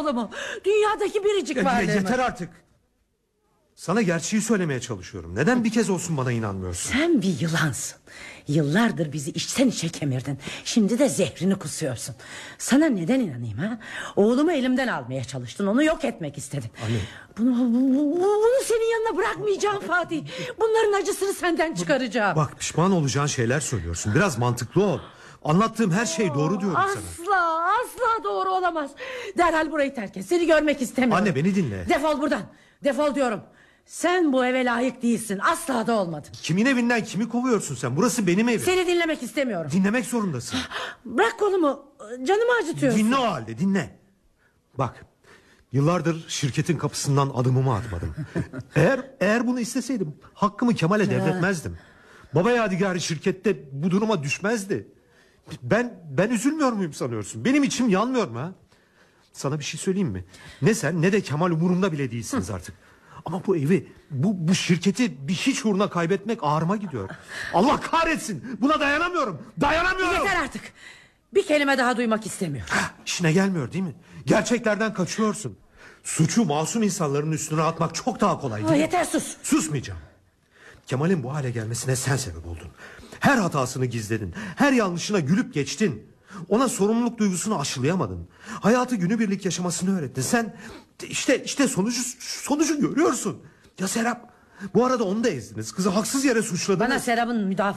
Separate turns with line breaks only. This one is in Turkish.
oğlumu. Dünyadaki biricik varlığımı.
Yeter artık. Sana gerçeği söylemeye çalışıyorum. Neden bir kez olsun bana inanmıyorsun?
Sen bir yılansın. Yıllardır bizi içten içe kemirdin. Şimdi de zehrini kusuyorsun. Sana neden inanayım ha? Oğlumu elimden almaya çalıştın. Onu yok etmek istedin.
Anne.
Bunu senin yanına bırakmayacağım Fatih. Bunların acısını senden çıkaracağım.
Bak, pişman olacağın şeyler söylüyorsun. Biraz mantıklı ol. Anlattığım her şey doğru diyorum sana.
Asla doğru olamaz. Derhal burayı terk et. Seni görmek istemiyorum.
Anne, beni dinle.
Defol buradan. Defol diyorum. Sen bu eve layık değilsin. Asla da olmadın.
Kimin evinden kimi kovuyorsun sen? Burası benim evim.
Seni dinlemek istemiyorum.
Dinlemek zorundasın.
Bırak kolumu. Canımı acıtıyorsun.
Dinle o halde, dinle. Bak, yıllardır şirketin kapısından adımımı atmadım. Eğer bunu isteseydim hakkımı Kemal'e devretmezdim. Baba Yadigarı şirkette bu duruma düşmezdi. Ben üzülmüyor muyum sanıyorsun? Benim içim yanmıyor mu ha? Sana bir şey söyleyeyim mi? Ne sen ne de Kemal umurumda bile değilsiniz artık. Ama bu evi, bu şirketi bir hiç uğruna kaybetmek ağrıma gidiyor. Allah kahretsin! Buna dayanamıyorum! Dayanamıyorum!
Yeter artık! Bir kelime daha duymak istemiyorum.
İşine gelmiyor değil mi? Gerçeklerden kaçıyorsun. Suçu masum insanların üstüne atmak çok daha kolay değil mi?
Yeter, sus!
Susmayacağım. Kemal'in bu hale gelmesine sen sebep oldun. Her hatasını gizledin. Her yanlışına gülüp geçtin. Ona sorumluluk duygusunu aşılayamadın. Hayatı günübirlik yaşamasını öğrettin. Sen işte sonucu görüyorsun. Ya Serap, bu arada onu da ezdiniz. Kızı haksız yere suçladınız.
Bana Serap'ın